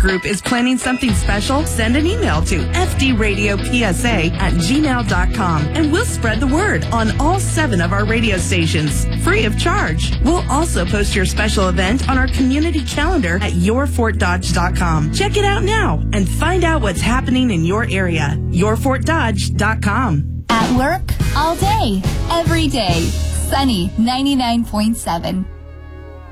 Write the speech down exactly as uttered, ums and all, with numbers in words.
Group is planning something special, send an email to f d radio p s a at gmail dot com and we'll spread the word on all seven of our radio stations, free of charge. We'll also post your special event on our community calendar at your fort dodge dot com. Check it out now and find out what's happening in your area. your fort dodge dot com. At work, all day, every day. Sunny ninety-nine point seven.